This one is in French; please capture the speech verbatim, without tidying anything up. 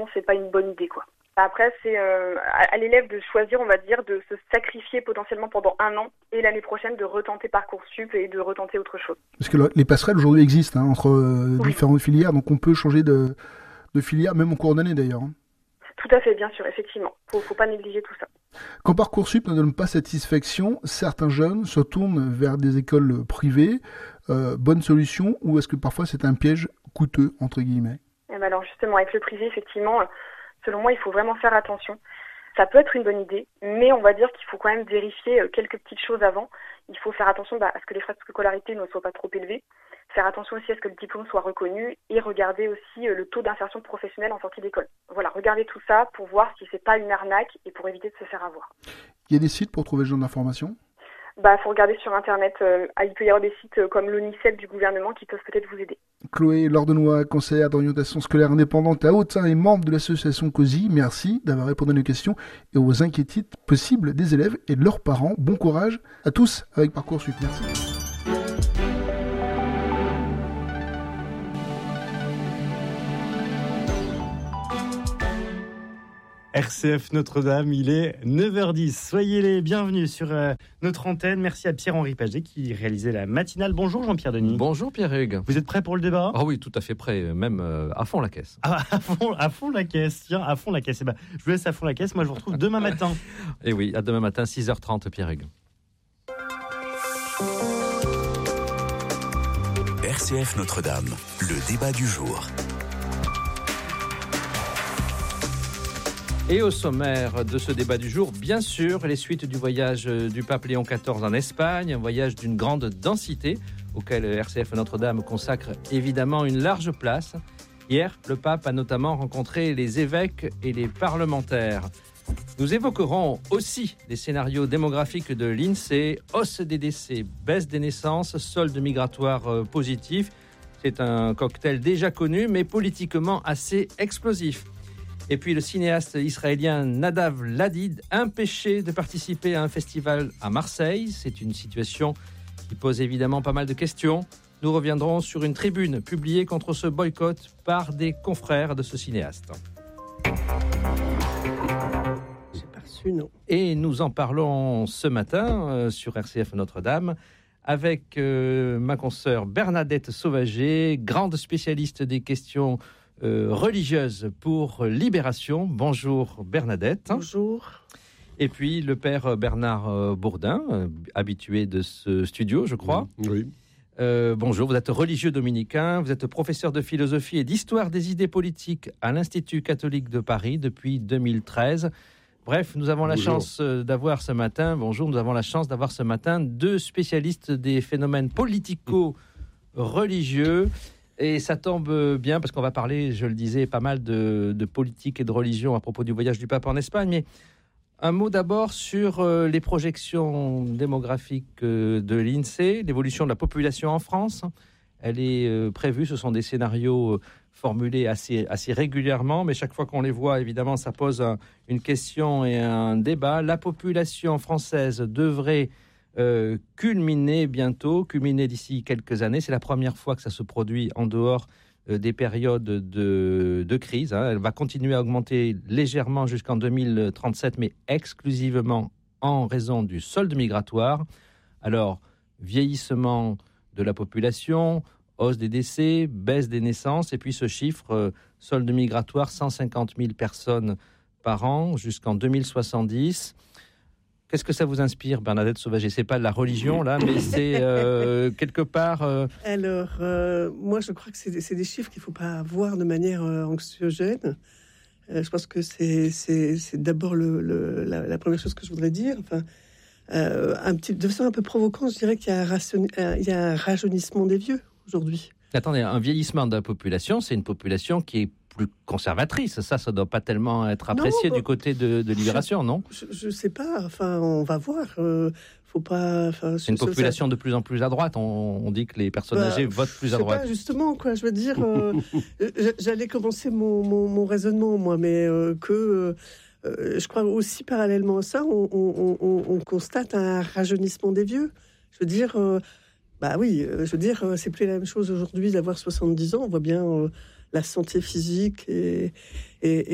sinon c'est pas une bonne idée, quoi. Après, c'est euh, à l'élève de choisir, on va dire, de se sacrifier potentiellement pendant un an et l'année prochaine de retenter Parcoursup et de retenter autre chose. Parce que les passerelles aujourd'hui existent hein, entre euh, oui. différentes filières, donc on peut changer de, de filière, même en cours d'année d'ailleurs. Hein. Tout à fait, bien sûr, effectivement. Faut, faut pas négliger tout ça. Quand Parcoursup ne donne pas satisfaction, certains jeunes se tournent vers des écoles privées. Euh, bonne solution, ou est-ce que parfois c'est un piège coûteux, entre guillemets? Et ben alors justement, avec le privé, effectivement, selon moi, il faut vraiment faire attention. Ça peut être une bonne idée, mais on va dire qu'il faut quand même vérifier quelques petites choses avant. Il faut faire attention bah, à ce que les frais de scolarité ne soient pas trop élevés, faire attention aussi à ce que le diplôme soit reconnu et regarder aussi le taux d'insertion professionnelle en sortie d'école. Voilà, regardez tout ça pour voir si c'est pas une arnaque et pour éviter de se faire avoir. Il y a des sites pour trouver ce genre d'informations ? Bah, faut regarder sur Internet. Euh, il peut y avoir des sites euh, comme l'ONICEP du gouvernement qui peuvent peut-être vous aider. Chloé Lordenois, conseillère d'orientation scolaire indépendante à Autun et membre de l'association COSI, merci d'avoir répondu à nos questions et aux inquiétudes possibles des élèves et de leurs parents. Bon courage à tous avec Parcoursup. Merci. R C F Notre-Dame, il est neuf heures dix. Soyez les bienvenus sur euh, notre antenne. Merci à Pierre-Henri Paget qui réalisait la matinale. Bonjour Jean-Pierre Denis. Bonjour Pierre-Hugues. Vous êtes prêt pour le débat ? Ah oui, tout à fait prêt, même euh, à fond la caisse. Ah, à fond, à fond la caisse, tiens, à fond la caisse. Eh ben, je vous laisse à fond la caisse, moi je vous retrouve demain matin. Et oui, à demain matin, six heures trente Pierre-Hugues. R C F Notre-Dame, le débat du jour. Et au sommaire de ce débat du jour, bien sûr, les suites du voyage du pape Léon quatorze en Espagne, un voyage d'une grande densité, auquel R C F Notre-Dame consacre évidemment une large place. Hier, le pape a notamment rencontré les évêques et les parlementaires. Nous évoquerons aussi les scénarios démographiques de l'INSEE, hausse des décès, baisse des naissances, solde migratoire positif. C'est un cocktail déjà connu, mais politiquement assez explosif. Et puis le cinéaste israélien Nadav Ladid, empêché de participer à un festival à Marseille. C'est une situation qui pose évidemment pas mal de questions. Nous reviendrons sur une tribune publiée contre ce boycott par des confrères de ce cinéaste. J'ai pas reçu, non. Et nous en parlons ce matin euh, sur R C F Notre-Dame avec euh, ma consoeur Bernadette Sauvager, grande spécialiste des questions Euh, religieuse pour Libération. Bonjour Bernadette. Bonjour. Et puis le père Bernard Bourdin, euh, habitué de ce studio, je crois. Oui. Euh, bonjour, vous êtes religieux dominicain, vous êtes professeur de philosophie et d'histoire des idées politiques à l'Institut catholique de Paris depuis deux mille treize. Bref, nous avons la bonjour. chance d'avoir ce matin, bonjour, nous avons la chance d'avoir ce matin deux spécialistes des phénomènes politico-religieux. Et ça tombe bien parce qu'on va parler, je le disais, pas mal de, de politique et de religion à propos du voyage du pape en Espagne. Mais un mot d'abord sur euh, les projections démographiques euh, de l'INSEE, l'évolution de la population en France. Elle est euh, prévue, ce sont des scénarios euh, formulés assez, assez régulièrement, mais chaque fois qu'on les voit, évidemment, ça pose un, une question et un débat. La population française devrait Euh, culminer bientôt, culminer d'ici quelques années. C'est la première fois que ça se produit en dehors euh, des périodes de, de crise. Hein. Elle va continuer à augmenter légèrement jusqu'en deux mille trente-sept, mais exclusivement en raison du solde migratoire. Alors, vieillissement de la population, hausse des décès, baisse des naissances, et puis ce chiffre, euh, solde migratoire, cent cinquante mille personnes par an jusqu'en deux mille soixante-dix. Qu'est-ce que ça vous inspire, Bernadette Sauvager ? C'est pas de la religion, là, mais c'est euh, quelque part... Euh... Alors, euh, moi, je crois que c'est, c'est des chiffres qu'il ne faut pas voir de manière euh, anxiogène. Euh, je pense que c'est, c'est, c'est d'abord le, le, la, la première chose que je voudrais dire. Enfin, euh, un petit, de façon un peu provocante, je dirais qu'il y a un, ration, un, il y a un rajeunissement des vieux, aujourd'hui. Attendez, un vieillissement de la population, c'est une population qui est plus conservatrice. Ça, ça ne doit pas tellement être apprécié non, du côté de, de Libération, je, non ? Je ne sais pas. Enfin, on va voir. Euh, faut pas. Enfin, c'est une population ça... de plus en plus à droite. On, on dit que les personnes bah, âgées votent plus à droite. Pas, justement, quoi. Je veux dire, euh, j'allais commencer mon, mon, mon raisonnement, moi, mais euh, que euh, je crois aussi parallèlement à ça, on, on, on, on constate un rajeunissement des vieux. Je veux dire. Euh, Bah oui, je veux dire, c'est plus la même chose aujourd'hui d'avoir soixante-dix ans. On voit bien euh, la santé physique et, et,